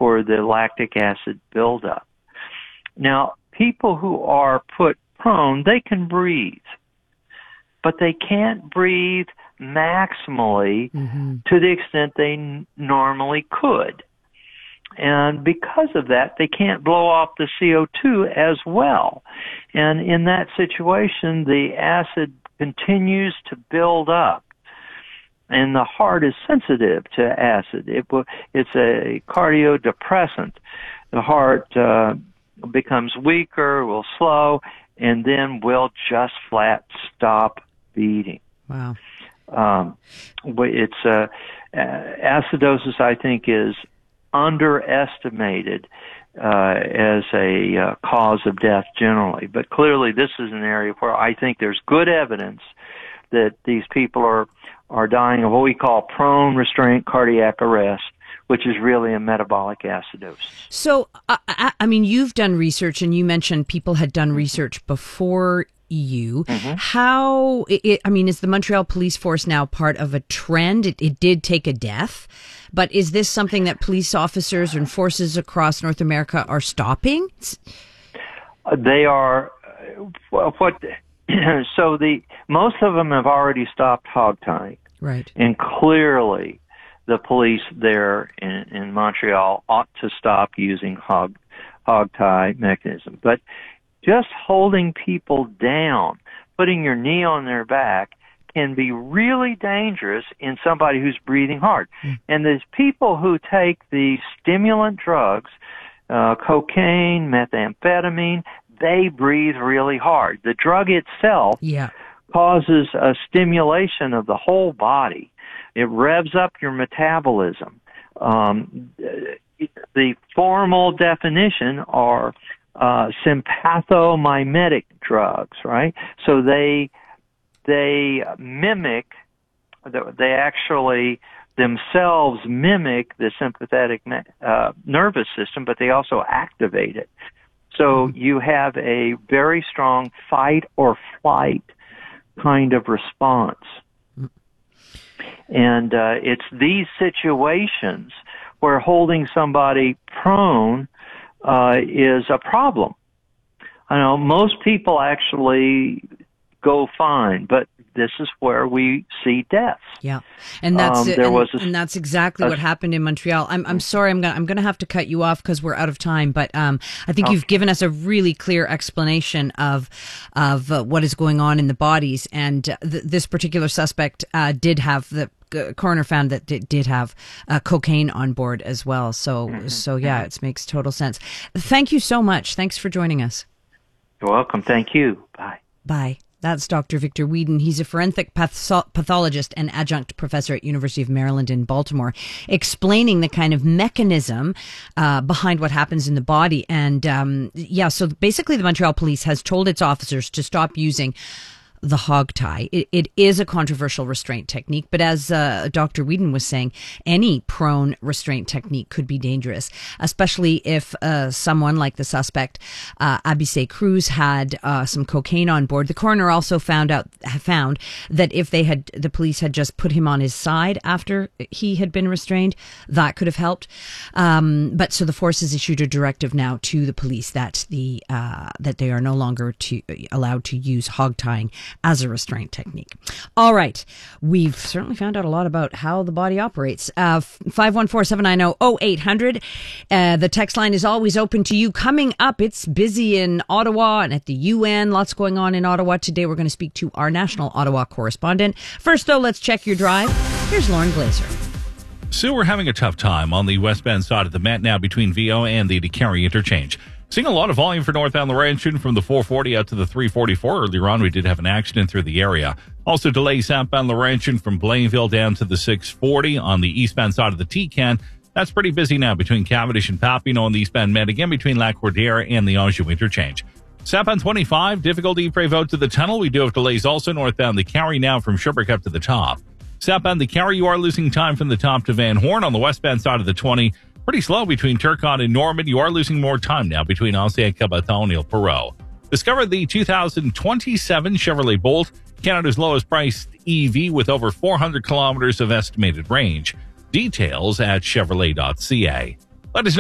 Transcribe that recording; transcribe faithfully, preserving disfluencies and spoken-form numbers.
for the lactic acid buildup. Now, people who are put prone, they can breathe, but they can't breathe maximally mm-hmm. to the extent they n- normally could. And because of that, they can't blow off the C O two as well. And in that situation, the acid continues to build up. And the heart is sensitive to acid. It, it's a cardiodepressant. The heart uh, becomes weaker, will slow, and then will just flat stop beating. Wow. Um, it's uh, acidosis, I think, is underestimated uh, as a uh, cause of death generally. But clearly, this is an area where I think there's good evidence that these people are are dying of what we call prone restraint cardiac arrest, which is really a metabolic acidosis. So, uh, I, I mean, you've done research, and you mentioned people had done research before you. Mm-hmm. How, it, I mean, is the Montreal Police Force now part of a trend? It, it did take a death, but is this something that police officers and forces across North America are stopping? Uh, they are, uh, what, so the, most of them have already stopped hog tying. Right. And clearly, the police there in, in Montreal ought to stop using hog, hog tie mechanism. But just holding people down, putting your knee on their back, can be really dangerous in somebody who's breathing hard. Mm. And there's people who take the stimulant drugs, uh, cocaine, methamphetamine, they breathe really hard. The drug itself yeah. causes a stimulation of the whole body. It revs up your metabolism. Um, the formal definition are uh, sympathomimetic drugs, right? So they they mimic, they actually themselves mimic the sympathetic uh, nervous system, but they also activate it. So you have a very strong fight or flight kind of response. And uh, it's these situations where holding somebody prone uh, is a problem. I know most people actually go fine, but this is where we see deaths. Yeah, and that's um, it, there and, was a, and that's exactly a, what happened in Montreal. I'm I'm sorry, I'm gonna I'm gonna have to cut you off because we're out of time. But um, I think okay. you've given us a really clear explanation of of uh, what is going on in the bodies, and uh, th- this particular suspect uh, did have the. Coroner found that it did have uh, cocaine on board as well. So, mm-hmm. so yeah, it makes total sense. Thank you so much. Thanks for joining us. You're welcome. Thank you. Bye. Bye. That's Doctor Victor Whedon. He's a forensic path- pathologist and adjunct professor at University of Maryland in Baltimore, explaining the kind of mechanism uh, behind what happens in the body. And um, yeah, so basically the Montreal Police has told its officers to stop using the hog tie. It, it is a controversial restraint technique, but as uh, Doctor Whedon was saying, any prone restraint technique could be dangerous, especially if uh, someone like the suspect, uh, Abisé Cruz, had uh, some cocaine on board. The coroner also found out found that if they had the police had just put him on his side after he had been restrained, that could have helped. Um, but so the force has issued a directive now to the police that the uh, that they are no longer to, allowed to use hog tying as a restraint technique. All right. We've certainly found out a lot about how the body operates. Uh, five one four, seven nine zero, zero eight hundred. Uh, the text line is always open to you. Coming up, it's busy in Ottawa and at the U N. Lots going on in Ottawa. Today, we're going to speak to our national Ottawa correspondent. First, though, let's check your drive. Here's Lauren Glazer. So we're having a tough time on the westbound side of the Met now between V O and the DeCarry interchange. Seeing a lot of volume for northbound Laurentian from the four forty out to the three forty-four. Earlier on, we did have an accident through the area. Also delays southbound Laurentian from Blainville down to the six forty on the eastbound side of the T-Can. That's pretty busy now between Cavendish and Papineau on the eastbound Met, again between Lac-Cordière and the Anjou interchange. Southbound twenty-five, difficulty Prévost to the tunnel. We do have delays also northbound the Carry now from Sherbrooke up to the top. Southbound the Carry, you are losing time from the top to Van Horn. On the westbound side of the twenty, pretty slow between Turcotte and Norman. You are losing more time now between Ancien Cabaton and Il Perrot. Discover the two thousand twenty-seven Chevrolet Bolt, Canada's lowest priced E V with over four hundred kilometers of estimated range. Details at chevrolet dot c a. Let us know